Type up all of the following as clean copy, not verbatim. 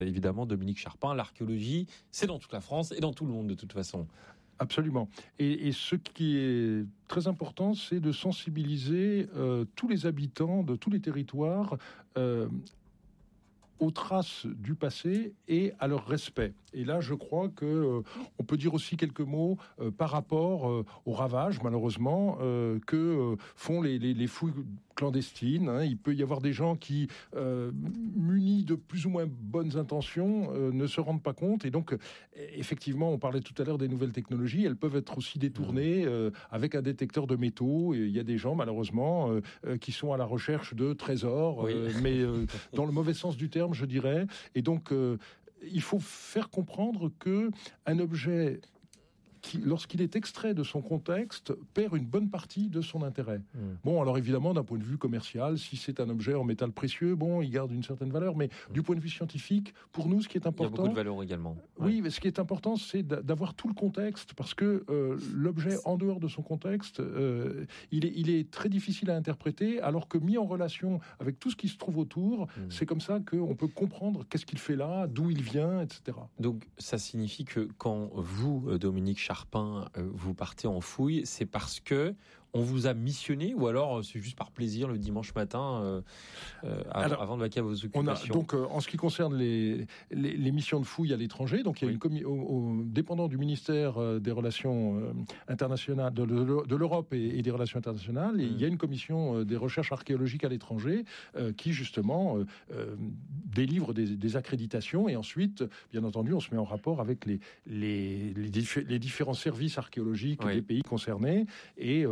Évidemment, Dominique Charpin, l'archéologie, c'est dans toute la France et dans tout le monde de toute façon. Absolument. Et ce qui est très important, c'est de sensibiliser tous les habitants de tous les territoires aux traces du passé et à leur respect. Et là, je crois que on peut dire aussi quelques mots par rapport aux ravages, malheureusement, que font les fouilles clandestines. Il peut y avoir des gens qui, munis de plus ou moins bonnes intentions, ne se rendent pas compte. Et donc, effectivement, on parlait tout à l'heure des nouvelles technologies. Elles peuvent être aussi détournées avec un détecteur de métaux. Et il y a des gens, malheureusement, qui sont à la recherche de trésors, mais dans le mauvais sens du terme, je dirais. Et donc, il faut faire comprendre que un objet qui, lorsqu'il est extrait de son contexte, perd une bonne partie de son intérêt. Bon, alors évidemment, d'un point de vue commercial, si c'est un objet en métal précieux, bon, il garde une certaine valeur, mais du point de vue scientifique, pour nous, ce qui est important... Il y a beaucoup de valeur également. Oui, mais ce qui est important, c'est d'avoir tout le contexte, parce que l'objet, en dehors de son contexte, il est très difficile à interpréter, alors que mis en relation avec tout ce qui se trouve autour, c'est comme ça qu'on peut comprendre qu'est-ce qu'il fait là, d'où il vient, etc. Donc, ça signifie que quand vous, Dominique Charpin, vous partez en fouille, c'est parce que on vous a missionné, ou alors c'est juste par plaisir le dimanche matin avant de vaquer à vos occupations? Donc, en ce qui concerne les missions de fouille à l'étranger, donc il y a une dépendant du ministère des Relations internationales, de l'Europe et des Relations internationales, et il y a une commission des recherches archéologiques à l'étranger qui justement délivre des accréditations, et ensuite, bien entendu, on se met en rapport avec les différents services archéologiques des pays concernés, et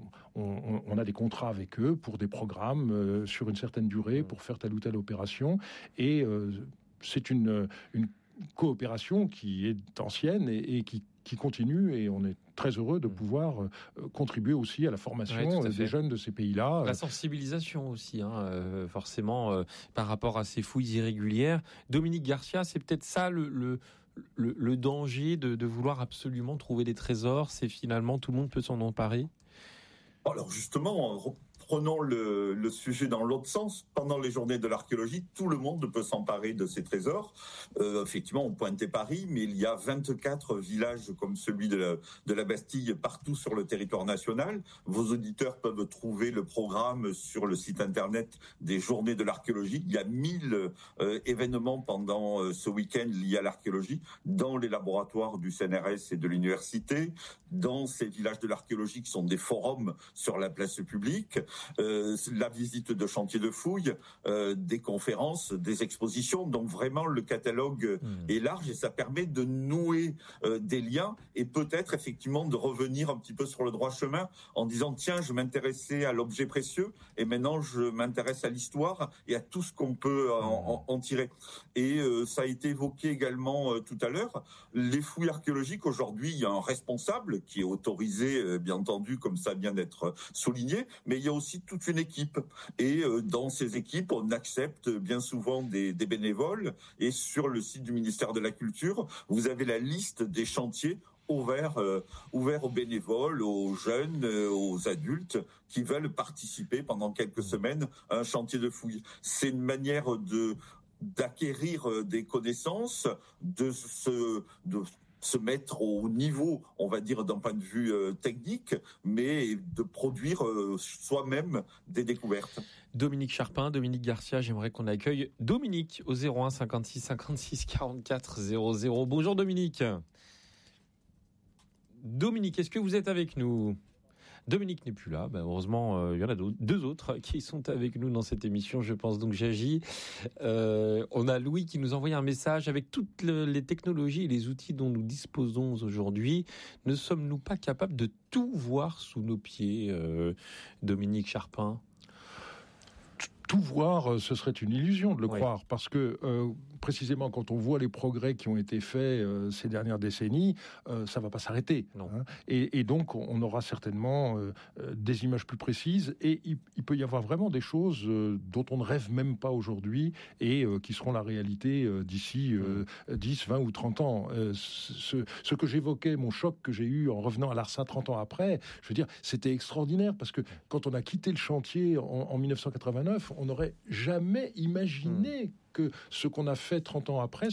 on a des contrats avec eux pour des programmes sur une certaine durée pour faire telle ou telle opération, et c'est une coopération qui est ancienne et qui continue, et on est très heureux de pouvoir contribuer aussi à la formation des jeunes de ces pays-là. La sensibilisation aussi, forcément, par rapport à ces fouilles irrégulières. Dominique Garcia, c'est peut-être ça le danger de vouloir absolument trouver des trésors, c'est finalement tout le monde peut s'en emparer? Alors justement, prenons le sujet dans l'autre sens. Pendant les journées de l'archéologie, tout le monde peut s'emparer de ces trésors. Effectivement, on pointait Paris, mais il y a 24 villages comme celui de la Bastille partout sur le territoire national. Vos auditeurs peuvent trouver le programme sur le site internet des journées de l'archéologie. Il y a 1000 événements pendant ce week-end liés à l'archéologie dans les laboratoires du CNRS et de l'université, dans ces villages de l'archéologie qui sont des forums sur la place publique. La visite de chantiers de fouilles, des conférences, des expositions. Donc vraiment, le catalogue est large et ça permet de nouer des liens et peut-être effectivement de revenir un petit peu sur le droit chemin en disant tiens, je m'intéressais à l'objet précieux et maintenant je m'intéresse à l'histoire et à tout ce qu'on peut en tirer. Et ça a été évoqué également tout à l'heure. Les fouilles archéologiques, aujourd'hui, il y a un responsable qui est autorisé, bien entendu, comme ça vient d'être souligné, mais il y a aussi toute une équipe. Et dans ces équipes, on accepte bien souvent des bénévoles. Et sur le site du ministère de la Culture, vous avez la liste des chantiers ouverts aux bénévoles, aux jeunes, aux adultes qui veulent participer pendant quelques semaines à un chantier de fouilles. C'est une manière d'acquérir des connaissances, de se mettre au niveau, on va dire, d'un point de vue technique, mais de produire soi-même des découvertes. Dominique Charpin, Dominique Garcia, j'aimerais qu'on accueille Dominique au 01 56 56 44 00. Bonjour Dominique. Dominique, est-ce que vous êtes avec nous ? Dominique n'est plus là. Heureusement, il y en a deux autres qui sont avec nous dans cette émission. Je pense donc j'agis. On a Louis qui nous envoie un message avec toutes les technologies et les outils dont nous disposons aujourd'hui. Ne sommes-nous pas capables de tout voir sous nos pieds, Dominique Charpin ? Tout voir, ce serait une illusion de le croire, parce que précisément quand on voit les progrès qui ont été faits ces dernières décennies, ça va pas s'arrêter. Et donc on aura certainement des images plus précises, et il peut y avoir vraiment des choses dont on ne rêve même pas aujourd'hui et qui seront la réalité d'ici 10, 20 ou 30 ans. Ce que j'évoquais, mon choc que j'ai eu en revenant à l'ARSA 30 ans après, je veux dire, c'était extraordinaire, parce que quand on a quitté le chantier en 1989, on n'aurait jamais imaginé que ce qu'on a fait 30 ans après